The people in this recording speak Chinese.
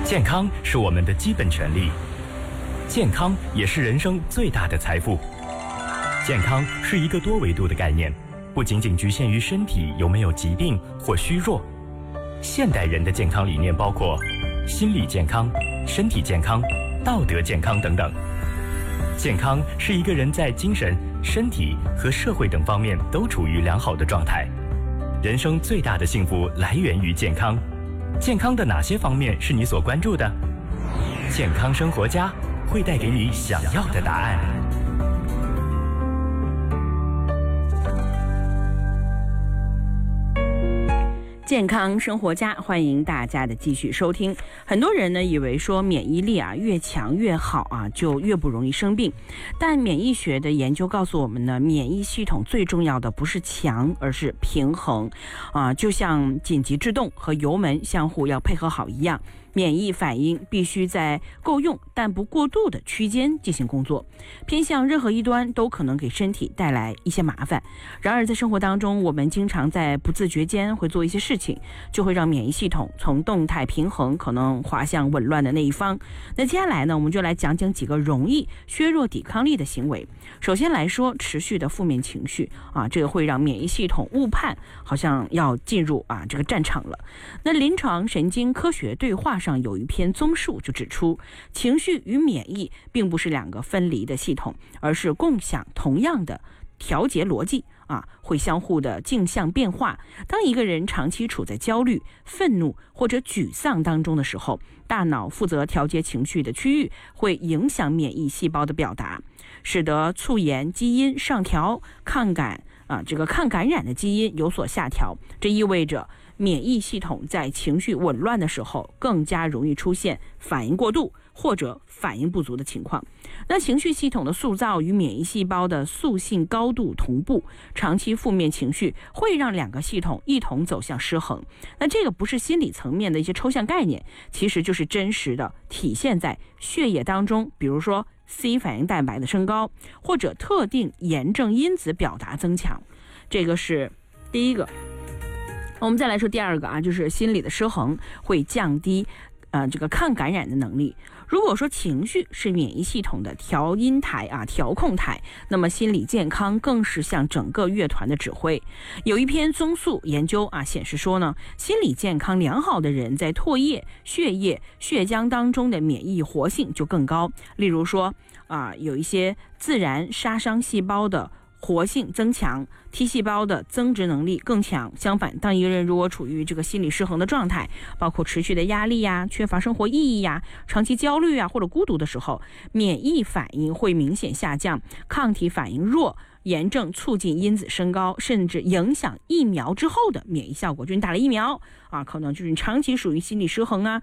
健康是我们的基本权利，健康也是人生最大的财富。健康是一个多维度的概念，不仅仅局限于身体有没有疾病或虚弱。现代人的健康理念包括心理健康、身体健康、道德健康等等。健康是一个人在精神、身体和社会等方面都处于良好的状态。人生最大的幸福来源于健康。健康的哪些方面是你所关注的？健康生活家会带给你想要的答案。 健康生活家，欢迎大家的继续收听。很多人呢以为说免疫力越强越好就越不容易生病，但免疫学的研究告诉我们呢，免疫系统最重要的不是强，而是平衡就像紧急制动和油门相互要配合好一样。免疫反应必须在够用但不过度的区间进行工作，偏向任何一端都可能给身体带来一些麻烦。然而在生活当中，我们经常在不自觉间会做一些事情，就会让免疫系统从动态平衡可能滑向紊乱的那一方。那接下来呢，我们就来讲讲几个容易削弱抵抗力的行为。首先来说，持续的负面情绪这个会让免疫系统误判好像要进入这个战场了。那临床神经科学对话上有一篇综述就指出，情绪与免疫并不是两个分离的系统，而是共享同样的调节逻辑会相互的镜像变化。当一个人长期处在焦虑、愤怒或者沮丧当中的时候，大脑负责调节情绪的区域会影响免疫细胞的表达，使得促炎基因上调，抗感染的基因有所下调。这意味着免疫系统在情绪紊乱的时候更加容易出现反应过度或者反应不足的情况。那情绪系统的塑造与免疫细胞的塑性高度同步，长期负面情绪会让两个系统一同走向失衡。那这个不是心理层面的一些抽象概念，其实就是真实的体现在血液当中，比如说 C 反应蛋白的升高，或者特定炎症因子表达增强。这个是第一个。我们再来说第二个就是心理的失衡会降低这个抗感染的能力。如果说情绪是免疫系统的调音台调控台，那么心理健康更是向整个乐团的指挥。有一篇综述研究显示说呢，心理健康良好的人在唾液、血液、血浆当中的免疫活性就更高。例如说有一些自然杀伤细胞的活性增强， T 细胞的增殖能力更强。相反，当一个人如果处于这个心理失衡的状态，包括持续的压力缺乏生活意义长期焦虑或者孤独的时候，免疫反应会明显下降，抗体反应弱，炎症促进因子升高，甚至影响疫苗之后的免疫效果。就是你打了疫苗可能就是你长期属于心理失衡